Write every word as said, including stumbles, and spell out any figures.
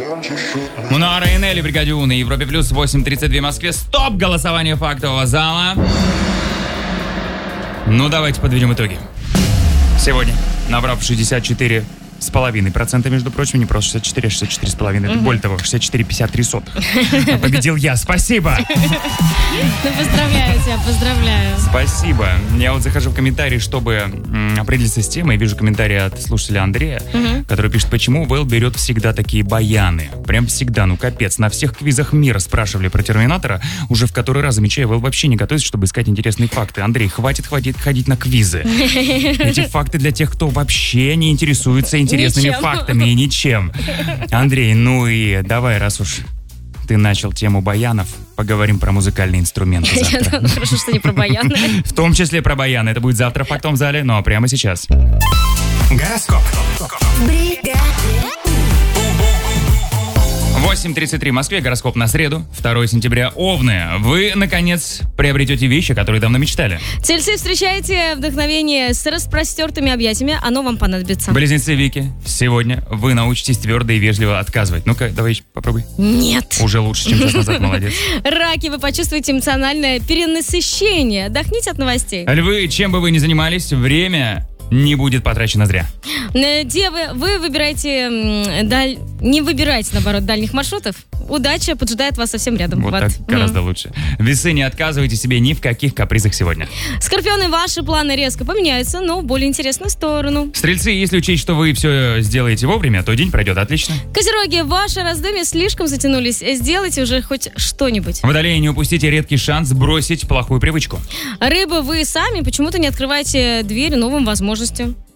Мунара и Нелли, Бригадю на Европе Плюс, восемь тридцать два в Москве. Стоп! Голосование фактового зала. Ну, давайте подведем итоги. Сегодня, набрав шестьдесят четыре с половиной процента, между прочим, не просто шестьдесят четыре, шестьдесят четыре с половиной, это более того, шестьдесят четыре пятьдесят три сотых. Победил я, спасибо! Ну, поздравляю тебя, поздравляю. Спасибо. Я вот захожу в комментарии, чтобы м, определиться с темой, и вижу комментарий от слушателя Андрея, угу. который пишет, почему Вэл берет всегда такие баяны. Прям всегда, ну капец. На всех квизах мира спрашивали про Терминатора, уже в который раз замечаю, Вэл вообще не готовится, чтобы искать интересные факты. Андрей, хватит, хватит ходить на квизы. Эти факты для тех, кто вообще не интересуется интересными ничем. фактами и ничем. Андрей, ну и давай, раз уж ты начал тему баянов, поговорим про музыкальные инструменты завтра. Ну, хорошо, что не про баяны. В том числе про баяны. Это будет завтра в фактовом зале, ну а прямо сейчас. Гороскоп. восемь тридцать три в Москве, гороскоп на среду, второго сентября, Овны. Вы, наконец, приобретете вещи, которые давно мечтали. Тельцы, встречайте вдохновение с распростертыми объятиями, оно вам понадобится. Близнецы Вики, сегодня вы научитесь твердо и вежливо отказывать. Ну-ка, давай попробуй. Нет. Уже лучше, чем час назад, молодец. Раки, вы почувствуете эмоциональное перенасыщение. Отдохните от новостей. Львы, чем бы вы ни занимались, время не будет потрачено зря. Девы, вы выбираете даль... не выбирайте, наоборот, дальних маршрутов. Удача поджидает вас совсем рядом. Вот, вот. так гораздо mm. лучше. Весы, не отказывайте себе ни в каких капризах сегодня. Скорпионы, ваши планы резко поменяются, но в более интересную сторону. Стрельцы, если учесть, что вы все сделаете вовремя, то день пройдет отлично. Козероги, ваши раздумья слишком затянулись. Сделайте уже хоть что-нибудь. Водолеи, не упустите редкий шанс бросить плохую привычку. Рыбы, вы сами почему-то не открываете дверь новым возможностям.